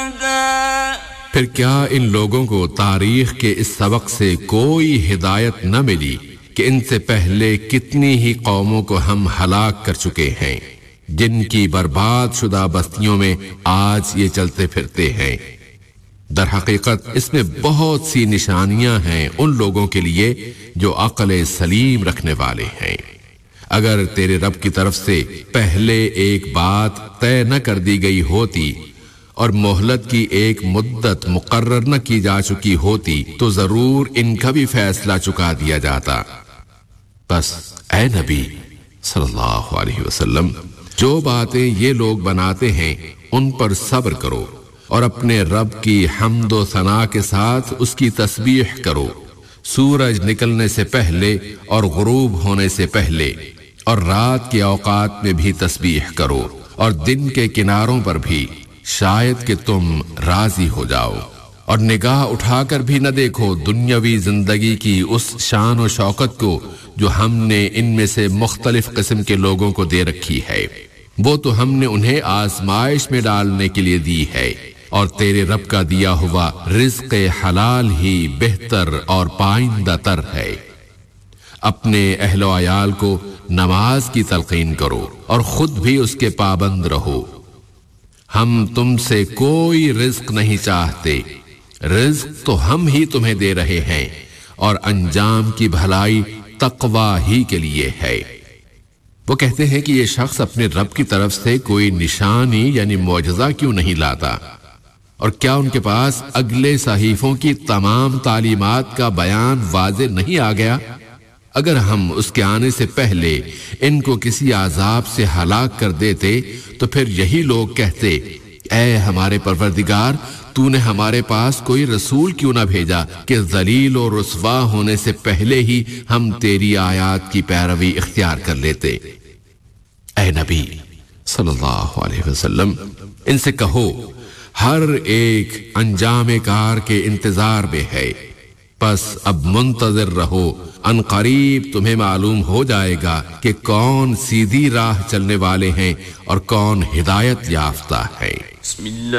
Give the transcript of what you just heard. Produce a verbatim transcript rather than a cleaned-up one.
پھر کیا ان لوگوں کو تاریخ کے اس سبق سے کوئی ہدایت نہ ملی کہ ان سے پہلے کتنی ہی قوموں کو ہم ہلاک کر چکے ہیں جن کی برباد شدہ بستیوں میں آج یہ چلتے پھرتے ہیں۔ در حقیقت اس میں بہت سی نشانیاں ہیں ان لوگوں کے لیے جو عقل سلیم رکھنے والے ہیں۔ اگر تیرے رب کی طرف سے پہلے ایک بات طے نہ کر دی گئی ہوتی اور مہلت کی ایک مدت مقرر نہ کی جا چکی ہوتی تو ضرور ان کا بھی فیصلہ چکا دیا جاتا۔ بس اے نبی صلی اللہ علیہ وسلم، جو باتیں یہ لوگ بناتے ہیں ان پر صبر کرو اور اپنے رب کی حمد و ثنا کے ساتھ اس کی تسبیح کرو، سورج نکلنے سے پہلے اور غروب ہونے سے پہلے، اور رات کے اوقات میں بھی تسبیح کرو اور دن کے کناروں پر بھی، شاید کہ تم راضی ہو جاؤ۔ اور نگاہ اٹھا کر بھی نہ دیکھو دنیاوی زندگی کی اس شان و شوکت کو جو ہم نے ان میں سے مختلف قسم کے لوگوں کو دے رکھی ہے، وہ تو ہم نے انہیں آزمائش میں ڈالنے کے لیے دی ہے، اور تیرے رب کا دیا ہوا رزق حلال ہی بہتر اور پائندہ تر ہے۔ اپنے اہل و عیال کو نماز کی تلقین کرو اور خود بھی اس کے پابند رہو۔ ہم تم سے کوئی رزق نہیں چاہتے، رزق تو ہم ہی تمہیں دے رہے ہیں، اور انجام کی بھلائی تقوی ہی کے لیے ہے۔ وہ کہتے ہیں کہ یہ شخص اپنے رب کی طرف سے کوئی نشانی یعنی معجزہ کیوں نہیں لاتا، اور کیا ان کے پاس اگلے صحیفوں کی تمام تعلیمات کا بیان واضح نہیں آ گیا؟ اگر ہم اس کے آنے سے پہلے ان کو کسی عذاب سے ہلاک کر دیتے تو پھر یہی لوگ کہتے، اے ہمارے پروردگار، تو نے ہمارے پاس کوئی رسول کیوں نہ بھیجا کہ ذلیل و رسوا ہونے سے پہلے ہی ہم تیری آیات کی پیروی اختیار کر لیتے۔ اے نبی صلی اللہ علیہ وسلم، ان سے کہو ہر ایک انجام کار کے انتظار میں ہے، پس اب منتظر رہو، ان قریب تمہیں معلوم ہو جائے گا کہ کون سیدھی راہ چلنے والے ہیں اور کون ہدایت یافتہ ہے۔ بسم اللہ